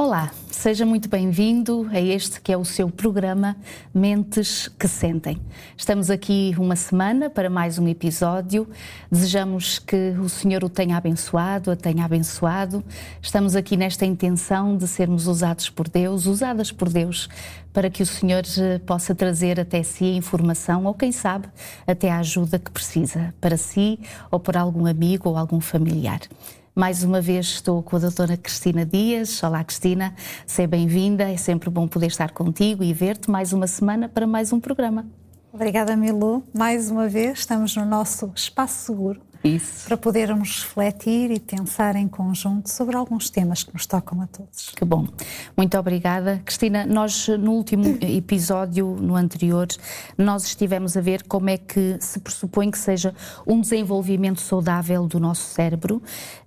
Olá, seja muito bem-vindo a este que é o seu programa Mentes que Sentem. Estamos aqui uma semana para mais um episódio. Desejamos que o Senhor o tenha abençoado, a tenha abençoado. Estamos aqui nesta intenção de sermos usadas por Deus, para que o Senhor possa trazer até si a informação ou, quem sabe, até a ajuda que precisa para si ou por algum amigo ou algum familiar. Mais uma vez estou com a doutora Cristina Dias. Olá, Cristina, seja bem-vinda. É sempre bom poder estar contigo e ver-te mais uma semana para mais um programa. Obrigada, Milu. Mais uma vez estamos no nosso espaço seguro. Isso. Para podermos refletir e pensar em conjunto sobre alguns temas que nos tocam a todos. Que bom. Muito obrigada. Cristina, nós no último episódio, no anterior, nós estivemos a ver como é que se pressupõe que seja um desenvolvimento saudável do nosso cérebro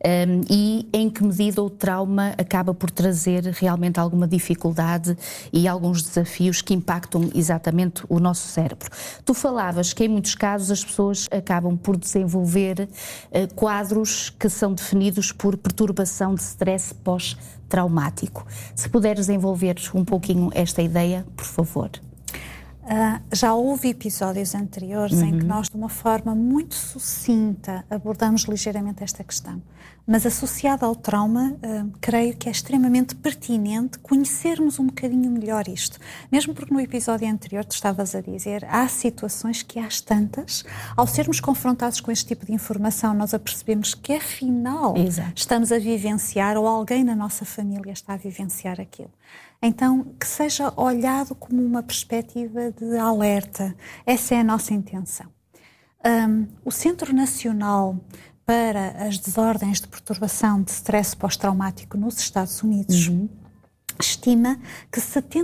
e em que medida o trauma acaba por trazer realmente alguma dificuldade e alguns desafios que impactam exatamente o nosso cérebro. Tu falavas que em muitos casos as pessoas acabam por desenvolver quadros que são definidos por perturbação de stress pós-traumático. Se puderes desenvolver um pouquinho esta ideia, por favor. Já houve episódios anteriores em que nós, de uma forma muito sucinta, abordamos ligeiramente esta questão. Mas associada ao trauma, creio que é extremamente pertinente conhecermos um bocadinho melhor isto. Mesmo porque no episódio anterior tu estavas a dizer, há situações que às tantas, ao sermos confrontados com este tipo de informação, nós apercebemos que afinal estamos a vivenciar ou alguém na nossa família está a vivenciar aquilo. Então, que seja olhado como uma perspectiva de alerta. Essa é a nossa intenção. O Centro Nacional para as Desordens de Perturbação de Stress Pós-Traumático nos Estados Unidos estima que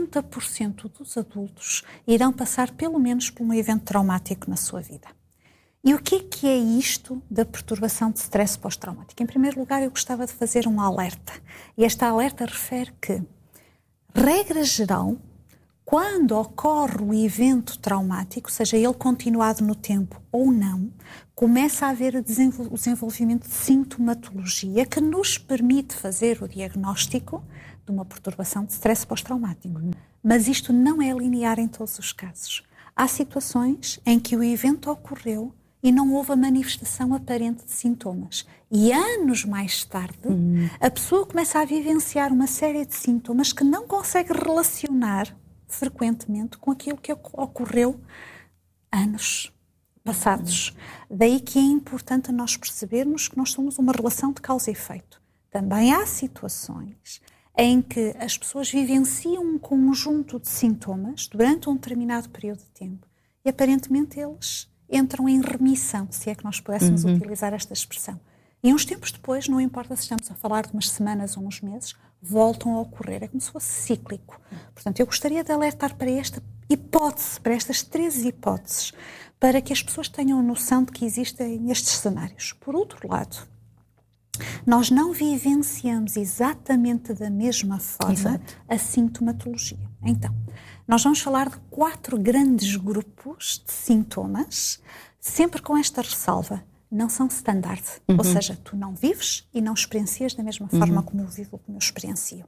70% dos adultos irão passar pelo menos por um evento traumático na sua vida. E o que é isto da perturbação de stress pós-traumático? Em primeiro lugar, eu gostava de fazer um alerta. E esta alerta refere que, regra geral, quando ocorre o evento traumático, seja ele continuado no tempo ou não, começa a haver o desenvolvimento de sintomatologia que nos permite fazer o diagnóstico de uma perturbação de stress pós-traumático. Mas isto não é linear em todos os casos. Há situações em que o evento ocorreu e não houve a manifestação aparente de sintomas. E anos mais tarde, a pessoa começa a vivenciar uma série de sintomas que não consegue relacionar frequentemente com aquilo que ocorreu anos passados. Daí que é importante nós percebermos que nós somos uma relação de causa e efeito. Também há situações em que as pessoas vivenciam um conjunto de sintomas durante um determinado período de tempo e aparentemente eles entram em remissão, se é que nós pudéssemos utilizar esta expressão. E uns tempos depois, não importa se estamos a falar de umas semanas ou uns meses, voltam a ocorrer. É como se fosse cíclico. Portanto, eu gostaria de alertar para esta hipótese, para estas 3 hipóteses, para que as pessoas tenham noção de que existem estes cenários. Por outro lado, nós não vivenciamos exatamente da mesma forma a sintomatologia. Então, nós vamos falar de 4 grandes grupos de sintomas, sempre com esta ressalva. Não são standard, ou seja, tu não vives e não experiencias da mesma forma como eu vivo, como eu experiencio.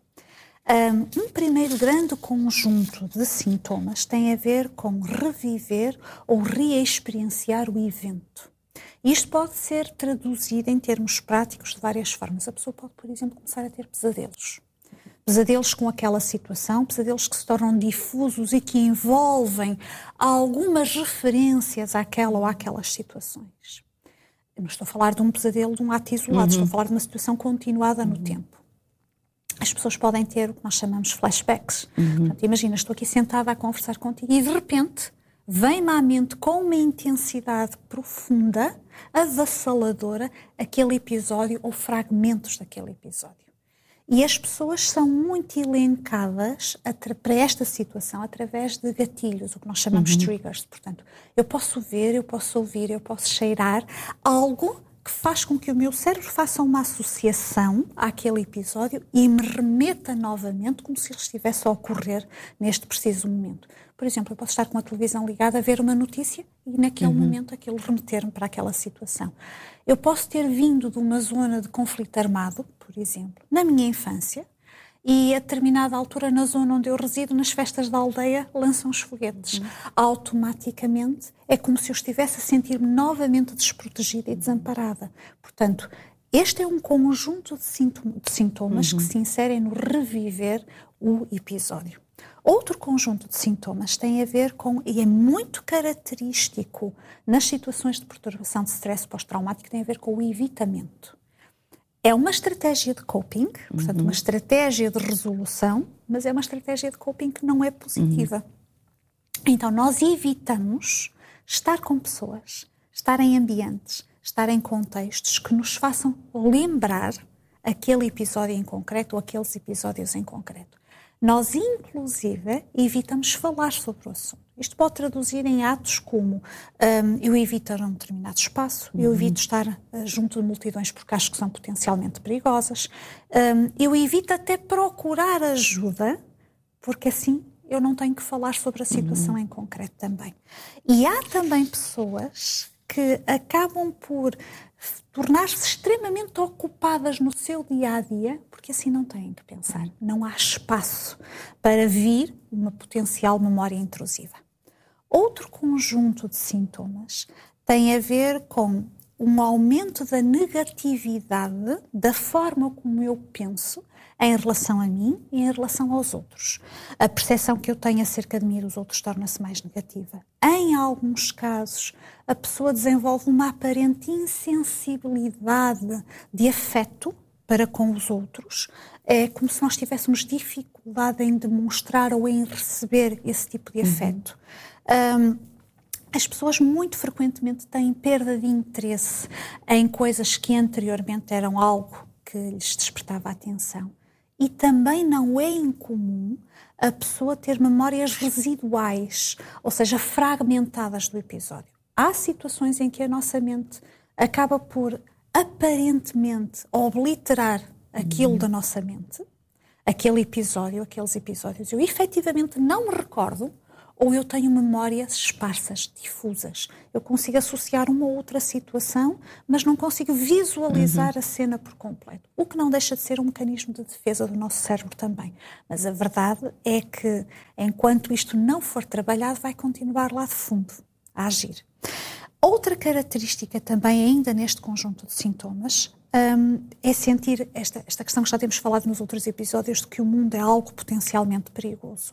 Um primeiro grande conjunto de sintomas tem a ver com reviver ou reexperienciar o evento. Isto pode ser traduzido em termos práticos de várias formas. A pessoa pode, por exemplo, começar a ter pesadelos. Pesadelos com aquela situação, pesadelos que se tornam difusos e que envolvem algumas referências àquela ou àquelas situações. Eu não estou a falar de um pesadelo, de um ato isolado, estou a falar de uma situação continuada no tempo. As pessoas podem ter o que nós chamamos flashbacks. Portanto, imagina, estou aqui sentada a conversar contigo e de repente vem-me à mente com uma intensidade profunda, avassaladora, aquele episódio ou fragmentos daquele episódio. E as pessoas são muito elencadas para esta situação através de gatilhos, o que nós chamamos de triggers. Portanto, eu posso ver, eu posso ouvir, eu posso cheirar algo que faz com que o meu cérebro faça uma associação àquele episódio e me remeta novamente como se ele estivesse a ocorrer neste preciso momento. Por exemplo, eu posso estar com a televisão ligada a ver uma notícia e naquele momento aquilo remeter-me para aquela situação. Eu posso ter vindo de uma zona de conflito armado, por exemplo, na minha infância, e a determinada altura, na zona onde eu resido, nas festas da aldeia, lançam os foguetes. Automaticamente é como se eu estivesse a sentir-me novamente desprotegida e desamparada. Portanto, este é um conjunto de sintomas que se inserem no reviver o episódio. Outro conjunto de sintomas tem a ver com, e é muito característico nas situações de perturbação de stress pós-traumático, tem a ver com o evitamento. É uma estratégia de coping, portanto, uma estratégia de resolução, mas é uma estratégia de coping que não é positiva. Então, nós evitamos estar com pessoas, estar em ambientes, estar em contextos que nos façam lembrar aquele episódio em concreto ou aqueles episódios em concreto. Nós, inclusive, evitamos falar sobre o assunto. Isto pode traduzir em atos como eu evito ir a um determinado espaço, eu evito estar junto de multidões porque acho que são potencialmente perigosas, eu evito até procurar ajuda, porque assim eu não tenho que falar sobre a situação em concreto também. E há também pessoas que acabam por tornar-se extremamente ocupadas no seu dia-a-dia, porque assim não têm que pensar. Não há espaço para vir uma potencial memória intrusiva. Outro conjunto de sintomas tem a ver com um aumento da negatividade da forma como eu penso em relação a mim e em relação aos outros. A percepção que eu tenho acerca de mim e dos outros torna-se mais negativa. Em alguns casos, a pessoa desenvolve uma aparente insensibilidade de afeto para com os outros. É como se nós tivéssemos dificuldade em demonstrar ou em receber esse tipo de afeto. As pessoas muito frequentemente têm perda de interesse em coisas que anteriormente eram algo que lhes despertava a atenção. E também não é incomum a pessoa ter memórias residuais, ou seja, fragmentadas do episódio. Há situações em que a nossa mente acaba por aparentemente obliterar aquilo da nossa mente, aquele episódio, aqueles episódios. Eu efetivamente não me recordo, ou eu tenho memórias esparsas, difusas. Eu consigo associar uma ou outra situação, mas não consigo visualizar a cena por completo. O que não deixa de ser um mecanismo de defesa do nosso cérebro também. Mas a verdade é que, enquanto isto não for trabalhado, vai continuar lá de fundo a agir. Outra característica também, ainda neste conjunto de sintomas, é sentir esta questão que já temos falado nos outros episódios, de que o mundo é algo potencialmente perigoso.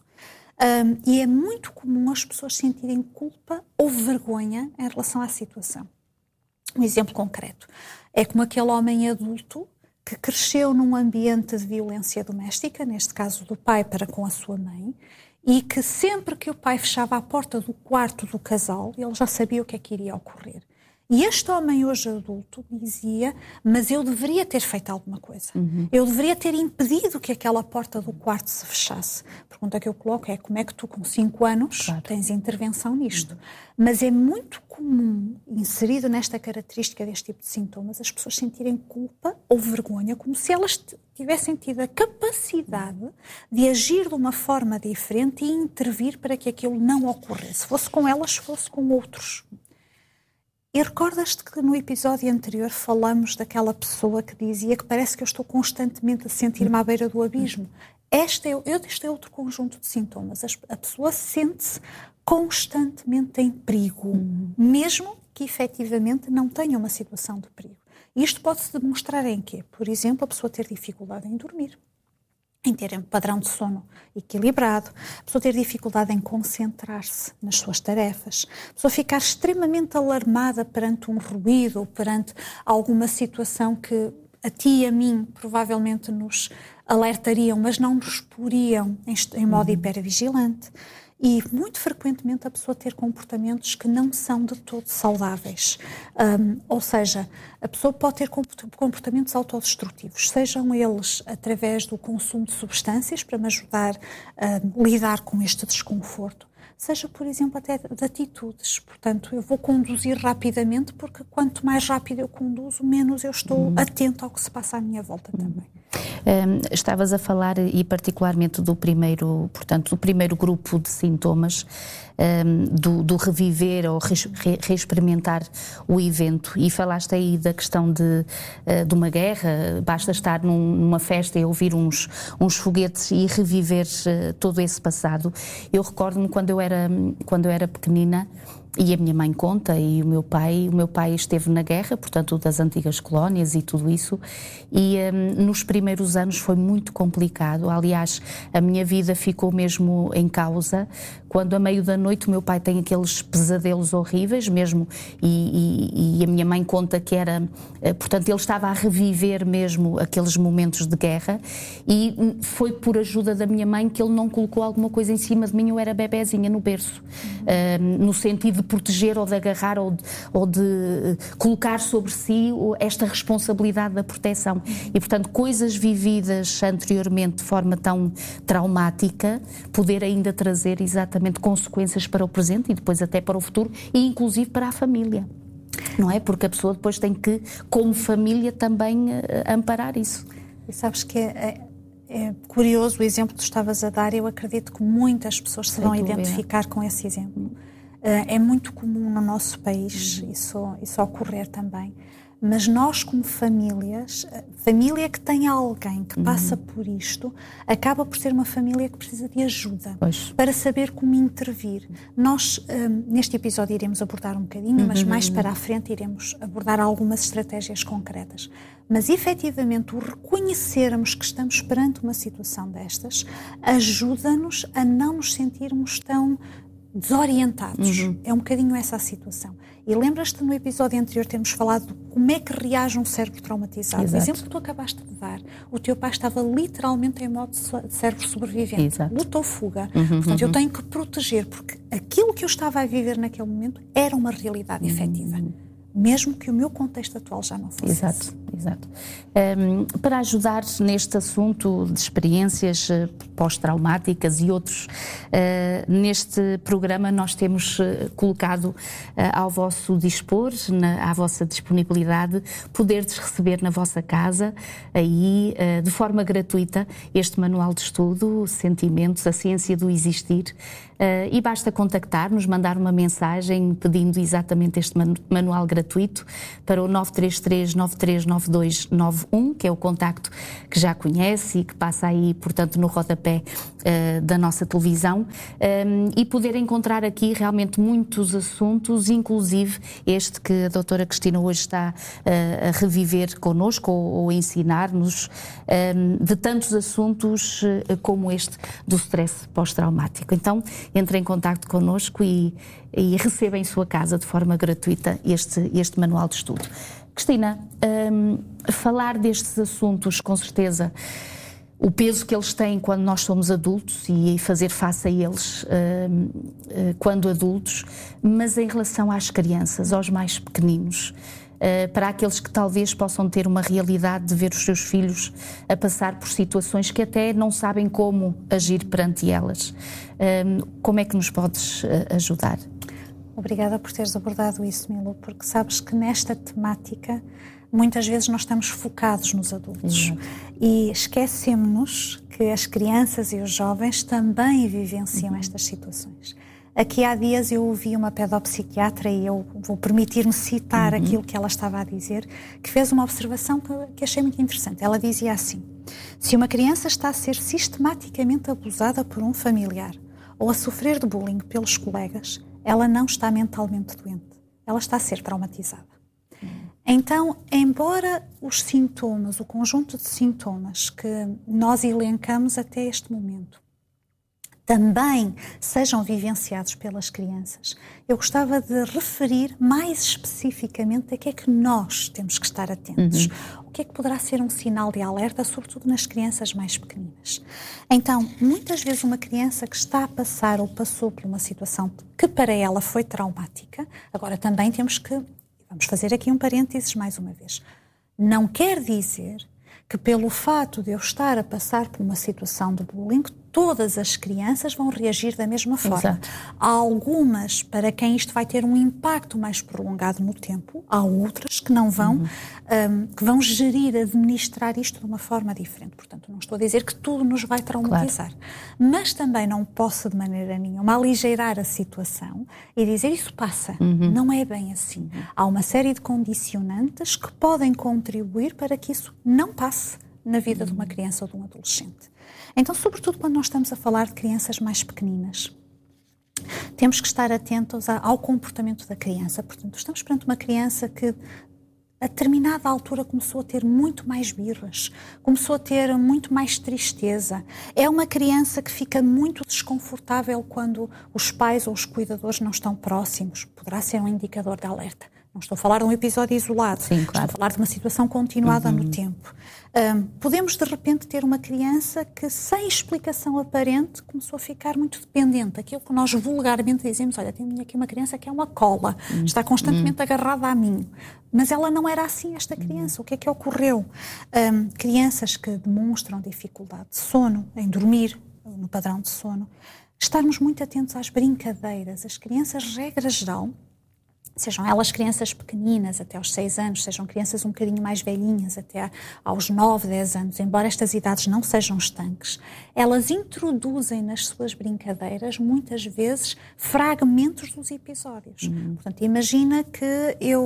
E é muito comum as pessoas sentirem culpa ou vergonha em relação à situação. Um exemplo concreto é como aquele homem adulto que cresceu num ambiente de violência doméstica, neste caso do pai para com a sua mãe, e que sempre que o pai fechava a porta do quarto do casal, ele já sabia o que é que iria ocorrer. E este homem hoje adulto dizia, mas eu deveria ter feito alguma coisa. Eu deveria ter impedido que aquela porta do quarto se fechasse. A pergunta que eu coloco é, como é que tu com 5 anos tens intervenção nisto? Mas é muito comum, inserido nesta característica deste tipo de sintomas, as pessoas sentirem culpa ou vergonha, como se elas tivessem tido a capacidade de agir de uma forma diferente e intervir para que aquilo não ocorresse. Fosse com elas, fosse com outros. E recordas-te que no episódio anterior falamos daquela pessoa que dizia que parece que eu estou constantemente a sentir-me à beira do abismo? Este é outro conjunto de sintomas. A pessoa sente-se constantemente em perigo, mesmo que efetivamente não tenha uma situação de perigo. E isto pode-se demonstrar em quê? Por exemplo, a pessoa ter dificuldade em dormir, em ter um padrão de sono equilibrado, a pessoa ter dificuldade em concentrar-se nas suas tarefas, a pessoa ficar extremamente alarmada perante um ruído ou perante alguma situação que a ti e a mim provavelmente nos alertariam, mas não nos poriam em modo hipervigilante. E muito frequentemente a pessoa ter comportamentos que não são de todo saudáveis. Ou seja, a pessoa pode ter comportamentos autodestrutivos, sejam eles através do consumo de substâncias para me ajudar a lidar com este desconforto, seja, por exemplo, até de atitudes. Portanto, eu vou conduzir rapidamente, porque quanto mais rápido eu conduzo, menos eu estou atento ao que se passa à minha volta também. Estavas a falar, e particularmente do primeiro grupo de sintomas, do reviver ou reexperimentar o evento, e falaste aí da questão de uma guerra. Basta estar numa festa e ouvir uns foguetes e reviver todo esse passado. Eu recordo-me quando eu era pequenina, e a minha mãe conta, e o meu pai esteve na guerra, portanto, das antigas colónias e tudo isso, e nos primeiros anos foi muito complicado. Aliás, a minha vida ficou mesmo em causa quando, a meio da noite, o meu pai tem aqueles pesadelos horríveis mesmo, e a minha mãe conta que era, portanto, ele estava a reviver mesmo aqueles momentos de guerra, e foi por ajuda da minha mãe que ele não colocou alguma coisa em cima de mim. Eu era bebezinha no berço, no sentido de proteger ou de agarrar ou de colocar sobre si esta responsabilidade da proteção. E, portanto, coisas vividas anteriormente de forma tão traumática, poder ainda trazer exatamente consequências para o presente e depois até para o futuro, e inclusive para a família. Não é? Porque a pessoa depois tem que, como família, também amparar isso. E sabes que é curioso o exemplo que tu estavas a dar. Eu acredito que muitas pessoas se vão identificar com esse exemplo. É muito comum no nosso país isso ocorrer também. Mas nós, como famílias, família que tem alguém que passa por isto, acaba por ser uma família que precisa de ajuda para saber como intervir. Nós, neste episódio, iremos abordar um bocadinho, mas mais para a frente iremos abordar algumas estratégias concretas. Mas, efetivamente, o reconhecermos que estamos perante uma situação destas ajuda-nos a não nos sentirmos tão desorientados. É um bocadinho essa a situação. E lembras-te no episódio anterior termos falado de como é que reage um cérebro traumatizado. Exato. O exemplo que tu acabaste de dar, o teu pai estava literalmente em modo de cérebro sobrevivente. Exato. Lutou-fuga. Portanto, eu tenho que proteger, porque aquilo que eu estava a viver naquele momento era uma realidade efetiva. Mesmo que o meu contexto atual já não fosse. Exato. Para ajudar neste assunto de experiências pós-traumáticas e outros, neste programa nós temos colocado ao vosso dispor, à vossa disponibilidade, poder-vos receber na vossa casa, aí, de forma gratuita, este manual de estudo, Sentimentos, a Ciência do Existir, e basta contactar-nos, mandar uma mensagem pedindo exatamente este manual gratuito para o 933-939291, que é o contacto que já conhece e que passa aí, portanto, no rodapé da nossa televisão, e poder encontrar aqui realmente muitos assuntos, inclusive este que a doutora Cristina hoje está a reviver connosco ou a ensinar-nos, de tantos assuntos como este do stress pós-traumático. Então, entre em contacto connosco e receba em sua casa de forma gratuita este manual de estudo. Cristina, falar destes assuntos, com certeza, o peso que eles têm quando nós somos adultos e fazer face a eles quando adultos, mas em relação às crianças, aos mais pequeninos, para aqueles que talvez possam ter uma realidade de ver os seus filhos a passar por situações que até não sabem como agir perante elas. Como é que nos podes ajudar? Obrigada por teres abordado isso, Milu, porque sabes que nesta temática muitas vezes nós estamos focados nos adultos. E esquecemos que as crianças e os jovens também vivenciam estas situações. Aqui há dias eu ouvi uma pedopsiquiatra, e eu vou permitir-me citar aquilo que ela estava a dizer, que fez uma observação que achei muito interessante. Ela dizia assim: se uma criança está a ser sistematicamente abusada por um familiar ou a sofrer de bullying pelos colegas, ela não está mentalmente doente, ela está a ser traumatizada. Então, embora os sintomas, o conjunto de sintomas que nós elencamos até este momento, também sejam vivenciados pelas crianças, eu gostava de referir mais especificamente a que é que nós temos que estar atentos. O que é que poderá ser um sinal de alerta, sobretudo nas crianças mais pequeninas. Então, muitas vezes uma criança que está a passar ou passou por uma situação que para ela foi traumática, agora também temos que, vamos fazer aqui um parênteses mais uma vez, não quer dizer que pelo fato de eu estar a passar por uma situação de bullying, todas as crianças vão reagir da mesma forma. Exato. Há algumas para quem isto vai ter um impacto mais prolongado no tempo, há outras que não vão, que vão gerir, administrar isto de uma forma diferente. Portanto, não estou a dizer que tudo nos vai traumatizar, claro. Mas também não posso de maneira nenhuma aligeirar a situação e dizer isso passa. Não é bem assim. Há uma série de condicionantes que podem contribuir para que isso não passe na vida de uma criança ou de um adolescente. Então, sobretudo quando nós estamos a falar de crianças mais pequeninas, temos que estar atentos ao comportamento da criança. Portanto, estamos perante uma criança que a determinada altura começou a ter muito mais birras, começou a ter muito mais tristeza. É uma criança que fica muito desconfortável quando os pais ou os cuidadores não estão próximos. Poderá ser um indicador de alerta. Não estou a falar de um episódio isolado, Sim, claro. Estou a falar de uma situação continuada no tempo. Podemos, de repente, ter uma criança que, sem explicação aparente, começou a ficar muito dependente. Aquilo que nós vulgarmente dizemos, olha, tenho aqui uma criança que é uma cola, está constantemente agarrada a mim. Mas ela não era assim, esta criança. O que é que ocorreu? Crianças que demonstram dificuldade de sono, em dormir, no padrão de sono. Estarmos muito atentos às brincadeiras. As crianças, regra geral, sejam elas crianças pequeninas até aos 6 anos, sejam crianças um bocadinho mais velhinhas até aos 9, 10 anos, embora estas idades não sejam estanques, elas introduzem nas suas brincadeiras muitas vezes fragmentos dos episódios. Portanto, imagina que eu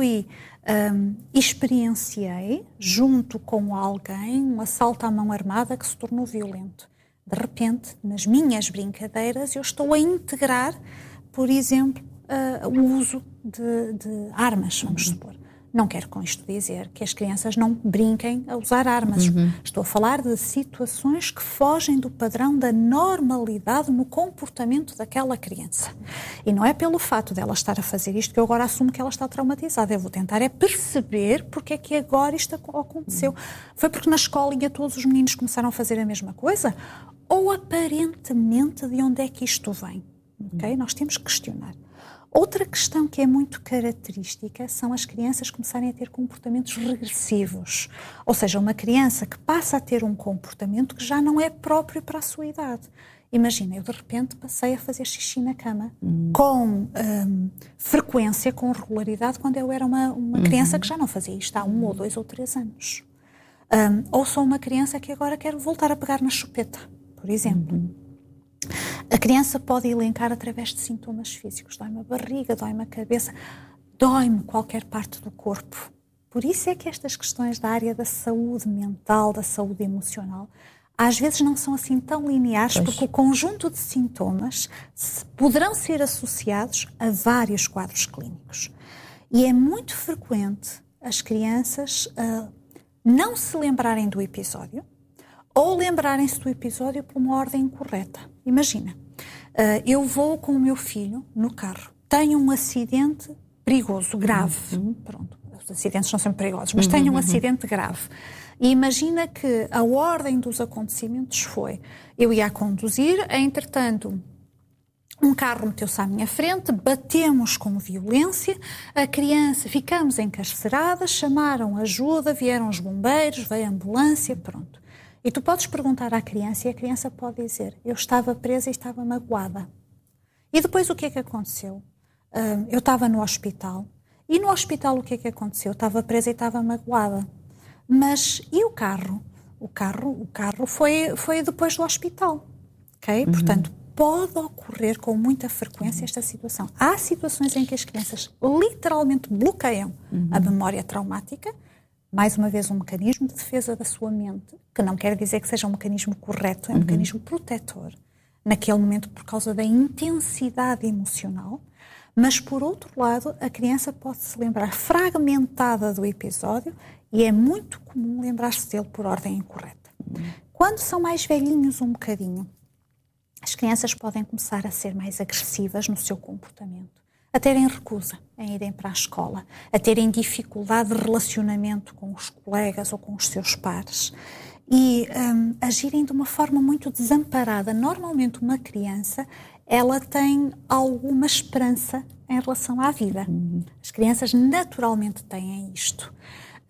experienciei junto com alguém um assalto à mão armada que se tornou violento. De repente, nas minhas brincadeiras, eu estou a integrar, por exemplo, o uso de armas, vamos supor. Não quero com isto dizer que as crianças não brinquem a usar armas. Estou a falar de situações que fogem do padrão da normalidade no comportamento daquela criança. E não é pelo fato dela estar a fazer isto que eu agora assumo que ela está traumatizada. Eu vou tentar perceber porque é que agora isto aconteceu. Foi porque na escolinha todos os meninos começaram a fazer a mesma coisa? Ou aparentemente de onde é que isto vem? Okay? Nós temos que questionar. Outra questão que é muito característica são as crianças começarem a ter comportamentos regressivos. Ou seja, uma criança que passa a ter um comportamento que já não é próprio para a sua idade. Imagina, eu de repente passei a fazer xixi na cama com frequência, com regularidade, quando eu era uma criança que já não fazia isto há 1 ou 2 ou 3 anos. Ou sou uma criança que agora quero voltar a pegar na chupeta, por exemplo. A criança pode elencar através de sintomas físicos. Dói-me a barriga, dói-me a cabeça, dói-me qualquer parte do corpo. Por isso é que estas questões da área da saúde mental, da saúde emocional, às vezes não são assim tão lineares, porque o conjunto de sintomas poderão ser associados a vários quadros clínicos. E é muito frequente as crianças não se lembrarem do episódio, ou lembrarem-se do episódio por uma ordem incorreta. Imagina, eu vou com o meu filho no carro, tenho um acidente perigoso, grave. Pronto, os acidentes são sempre perigosos, mas tenho um acidente grave. E imagina que a ordem dos acontecimentos foi, eu ia a conduzir, entretanto, um carro meteu-se à minha frente, batemos com violência, a criança, ficamos encarceradas, chamaram ajuda, vieram os bombeiros, veio a ambulância, pronto. E tu podes perguntar à criança e a criança pode dizer, eu estava presa e estava magoada. E depois o que é que aconteceu? Eu estava no hospital. E no hospital o que é que aconteceu? Eu estava presa e estava magoada. Mas e o carro? O carro foi depois do hospital. Ok? Portanto, pode ocorrer com muita frequência esta situação. Há situações em que as crianças literalmente bloqueiam a memória traumática. Mais uma vez, um mecanismo de defesa da sua mente, que não quer dizer que seja um mecanismo correto, é um mecanismo protetor, naquele momento por causa da intensidade emocional, mas, por outro lado, a criança pode se lembrar fragmentada do episódio e é muito comum lembrar-se dele por ordem incorreta. Quando são mais velhinhos um bocadinho, as crianças podem começar a ser mais agressivas no seu comportamento, a terem recusa em irem para a escola, a terem dificuldade de relacionamento com os colegas ou com os seus pares e agirem de uma forma muito desamparada. Normalmente uma criança, ela tem alguma esperança em relação à vida. As crianças naturalmente têm isto.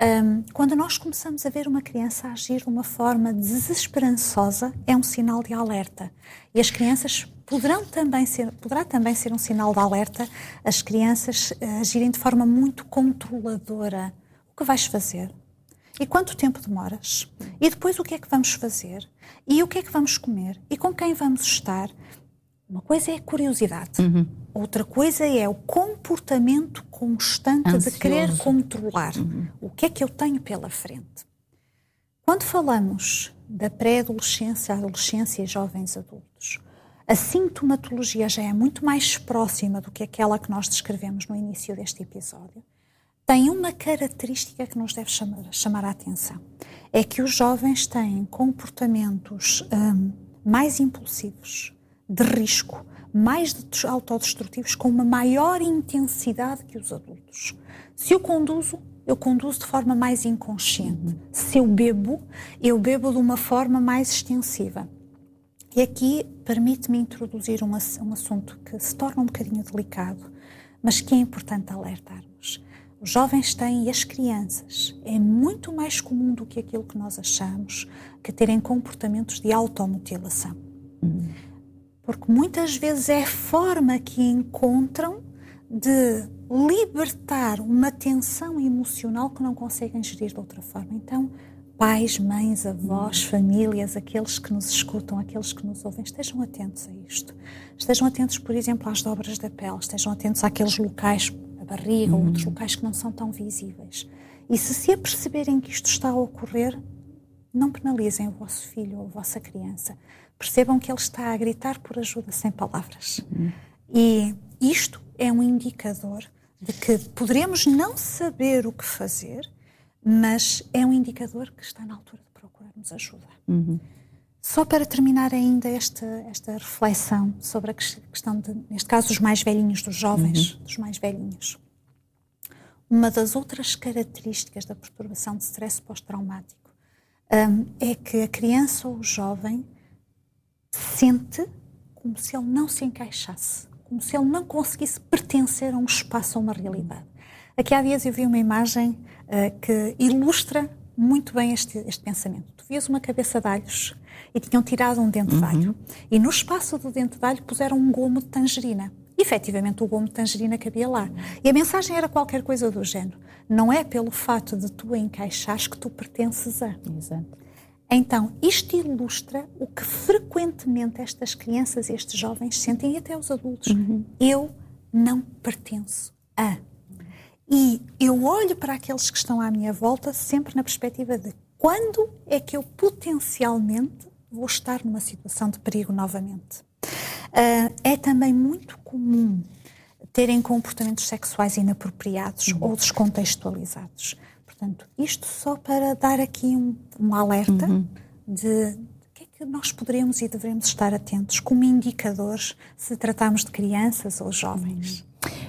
Quando nós começamos a ver uma criança agir de uma forma desesperançosa, é um sinal de alerta. E as crianças poderá também ser um sinal de alerta as crianças agirem de forma muito controladora. O que vais fazer? E quanto tempo demoras? E depois o que é que vamos fazer? E o que é que vamos comer? E com quem vamos estar? Uma coisa é a curiosidade. Outra coisa é o comportamento constante ansioso, de querer controlar. O que é que eu tenho pela frente? Quando falamos da pré-adolescência, adolescência e jovens adultos, a sintomatologia já é muito mais próxima do que aquela que nós descrevemos no início deste episódio. Tem uma característica que nos deve chamar a atenção. É que os jovens têm comportamentos mais impulsivos, de risco, mais autodestrutivos, com uma maior intensidade que os adultos. Se eu conduzo de forma mais inconsciente. Se eu bebo de uma forma mais extensiva. E aqui permite-me introduzir um assunto que se torna um bocadinho delicado, mas que é importante alertarmos. Os jovens têm, e as crianças, é muito mais comum do que aquilo que nós achamos, que terem comportamentos de automutilação. Porque muitas vezes é a forma que encontram de libertar uma tensão emocional que não conseguem gerir de outra forma. Então, pais, mães, avós, famílias, aqueles que nos escutam, aqueles que nos ouvem, estejam atentos a isto. Estejam atentos, por exemplo, às dobras da pele, estejam atentos àqueles locais, a barriga ou outros locais que não são tão visíveis. E se aperceberem que isto está a ocorrer, não penalizem o vosso filho ou a vossa criança. Percebam que ele está a gritar por ajuda sem palavras. E isto é um indicador de que poderemos não saber o que fazer, mas é um indicador que está na altura de procurarmos ajuda. Só para terminar ainda esta reflexão sobre a questão de, neste caso, dos mais velhinhos, dos jovens, dos mais velhinhos. Uma das outras características da perturbação de stress pós-traumático é que a criança ou o jovem sente como se ele não se encaixasse, como se ele não conseguisse pertencer a um espaço ou uma realidade. Aqui há dias eu vi uma imagem que ilustra muito bem este pensamento. Tu vias uma cabeça de alhos e tinham tirado um dente de alho e no espaço do dente de alho puseram um gomo de tangerina. E, efetivamente, o gomo de tangerina cabia lá. E a mensagem era qualquer coisa do género. Não é pelo fato de tu encaixares que tu pertences a. Exato. Então, isto ilustra o que frequentemente estas crianças e estes jovens sentem, e até os adultos. Eu não pertenço a. E eu olho para aqueles que estão à minha volta sempre na perspectiva de quando é que eu potencialmente vou estar numa situação de perigo novamente. É também muito comum terem comportamentos sexuais inapropriados ou descontextualizados. Portanto, isto só para dar aqui um alerta de que é que nós poderemos e devemos estar atentos como indicadores se tratarmos de crianças ou jovens.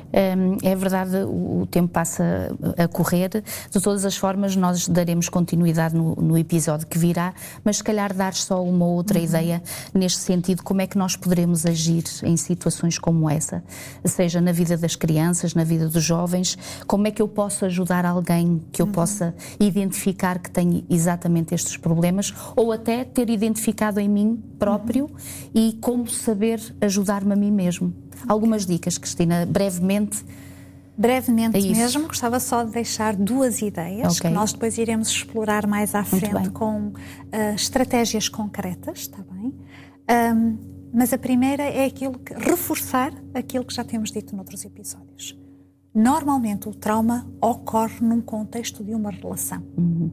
É verdade, o tempo passa a correr. De todas as formas, nós daremos continuidade no episódio que virá, mas se calhar dar só uma outra ideia neste sentido, como é que nós poderemos agir em situações como essa, seja na vida das crianças, na vida dos jovens, como é que eu posso ajudar alguém que eu possa identificar que tem exatamente estes problemas, ou até ter identificado em mim próprio e como saber ajudar-me a mim mesmo. Algumas dicas, Cristina, brevemente. Brevemente mesmo, gostava só de deixar duas ideias que nós depois iremos explorar mais à frente com estratégias concretas, está bem? Mas a primeira é reforçar aquilo que já temos dito noutros episódios. Normalmente o trauma ocorre num contexto de uma relação.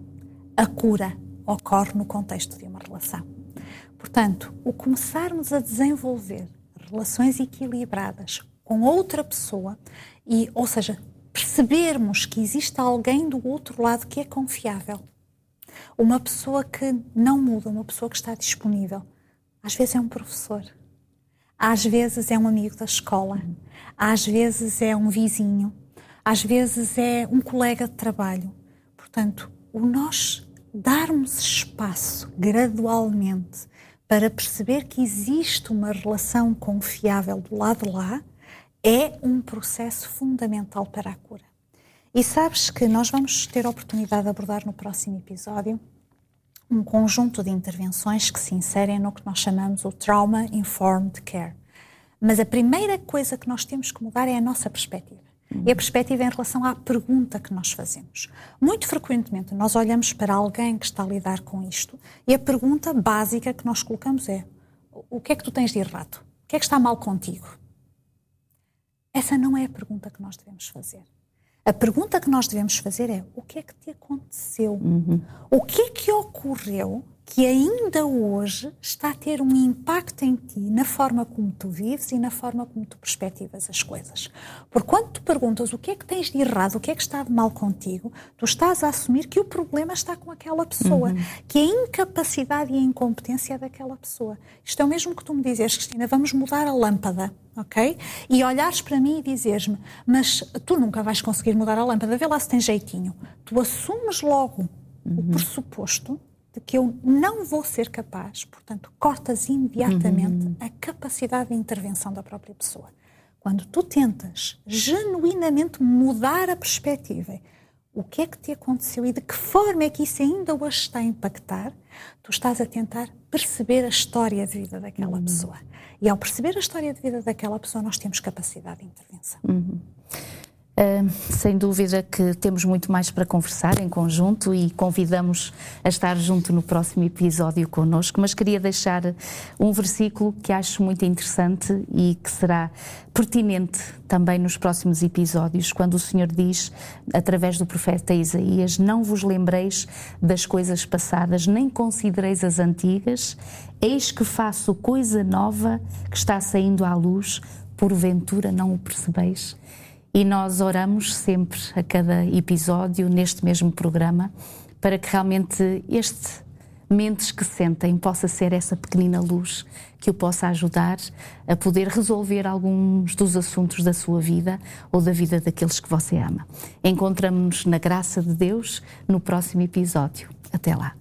A cura ocorre no contexto de uma relação. Portanto, o começarmos a desenvolver relações equilibradas com outra pessoa, ou seja, percebermos que existe alguém do outro lado que é confiável. Uma pessoa que não muda, uma pessoa que está disponível. Às vezes é um professor, às vezes é um amigo da escola, às vezes é um vizinho, às vezes é um colega de trabalho. Portanto, o nós darmos espaço gradualmente para perceber que existe uma relação confiável do lado de lá, é um processo fundamental para a cura. E sabes que nós vamos ter a oportunidade de abordar no próximo episódio um conjunto de intervenções que se inserem no que nós chamamos o Trauma Informed Care. Mas a primeira coisa que nós temos que mudar é a nossa perspectiva. E a perspectiva em relação à pergunta que nós fazemos. Muito frequentemente nós olhamos para alguém que está a lidar com isto e a pergunta básica que nós colocamos é: o que é que tu tens de errado? O que é que está mal contigo? Essa não é a pergunta que nós devemos fazer. A pergunta que nós devemos fazer é: o que é que te aconteceu? O que é que ocorreu que ainda hoje está a ter um impacto em ti, na forma como tu vives e na forma como tu perspectivas as coisas? Porque quando tu perguntas o que é que tens de errado, o que é que está de mal contigo, tu estás a assumir que o problema está com aquela pessoa, que a incapacidade e a incompetência é daquela pessoa. Isto é o mesmo que tu me dizes, Cristina, vamos mudar a lâmpada, ok? E olhares para mim e dizeres-me: mas tu nunca vais conseguir mudar a lâmpada, vê lá se tem jeitinho. Tu assumes logo o pressuposto de que eu não vou ser capaz, portanto, cortas imediatamente a capacidade de intervenção da própria pessoa. Quando tu tentas genuinamente mudar a perspectiva, o que é que te aconteceu e de que forma é que isso ainda hoje está a impactar, tu estás a tentar perceber a história de vida daquela pessoa. E ao perceber a história de vida daquela pessoa, nós temos capacidade de intervenção. Sem dúvida que temos muito mais para conversar em conjunto e convidamos a estar junto no próximo episódio connosco, mas queria deixar um versículo que acho muito interessante e que será pertinente também nos próximos episódios, quando o Senhor diz, através do profeta Isaías: não vos lembreis das coisas passadas, nem considereis as antigas, eis que faço coisa nova que está saindo à luz, porventura não o percebeis? E nós oramos sempre, a cada episódio, neste mesmo programa, para que realmente este Mentes que Sentem possa ser essa pequenina luz que o possa ajudar a poder resolver alguns dos assuntos da sua vida ou da vida daqueles que você ama. Encontramos-nos na graça de Deus no próximo episódio. Até lá.